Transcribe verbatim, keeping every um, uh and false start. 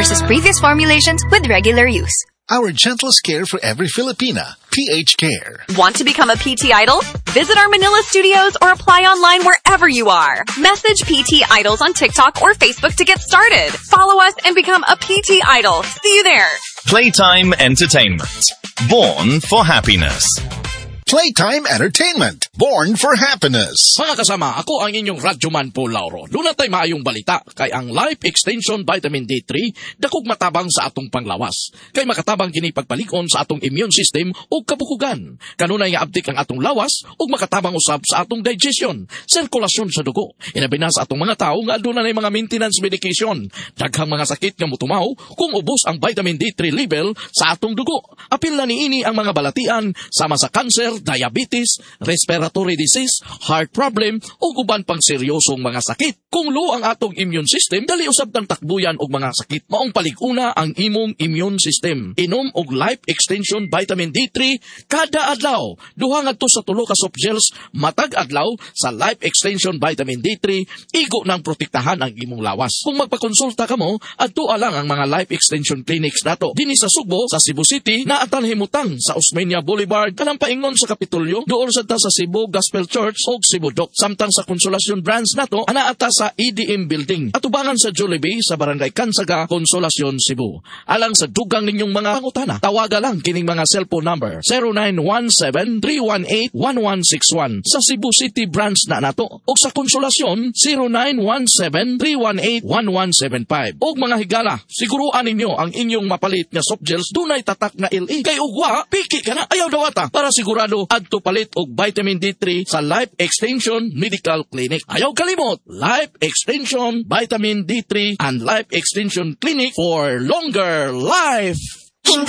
versus previous formulations with regular use. Our gentlest care for every Filipina. P H Care. Want to become a P T Idol? Visit our Manila studios or apply online wherever you are. Message P T Idols on TikTok or Facebook to get started. Follow us and become a P T Idol. See you there. Playtime Entertainment. Born for happiness. Playtime Entertainment. Born for happiness. Mga kasama, ako ang inyong radyoman po Lauro. Lunatay maayong balita kay ang Life Extension Vitamin D three dakog matabang sa atong panglawas. Kay makatabang kini pagpalikon sa atong immune system ug kabukugan. Kanunay nga abdik ang atong lawas ug makatabang usab sa atong digestion, sirkulasyon sa dugo. Inabi na sa atong mga tao nga aduna nay mga maintenance medication. Daghang mga sakit nga motumaw kung ubos ang vitamin D three level sa atong dugo. Apil na niini ang mga balatian sama sa cancer, diabetes, respiratory disease, heart problem, o uban pang seryosong mga sakit. Kung low ang atong immune system, dali usab tang takbuyan og mga sakit. Maong palig-una ang imong immune system. Inom og Life Extension Vitamin D three kada adlaw. Duha ngadto sa tulo ka soft gels matag adlaw sa Life Extension Vitamin D three, igo nang protektahan ang imong lawas. Kung magpakonsulta kamo, adto lang ang mga Life Extension clinics nato. Dinhi sa Sugbo, sa Cebu City, na atan himutang sa Osmeña Boulevard, kanang paingon sa Kapitolyo, doon sa ta sa Cebu Gospel Church o Cebu Doc. Samtang sa Consolacion branch nato, anaata sa E D M Building. Atubangan sa Jollibee sa Barangay Kansaga, Consolacion, Cebu. Alang sa dugang ninyong mga pangutana, tawaga lang kining mga cellphone number zero nine one seven, three one eight, one one six one sa Cebu City branch na nato. O sa Consolacion, zero nine one seven, three one eight, one one seven five. O mga higala, siguruan ninyo ang inyong mapalit nga soft gels dunay tatak nga L E. Kay ugwa, piki ka na, ayaw dawata para sigurado adto palit og vitamin D three sa Life Extension Medical Clinic. Ayaw kalimot, Life Extension Vitamin D three and Life Extension Clinic for longer life.